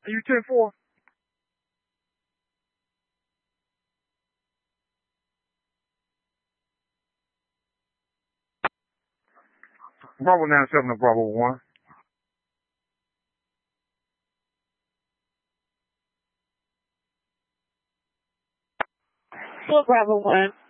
Are you 10-4? Bravo 97 to Bravo 1. Hello, Bravo 1.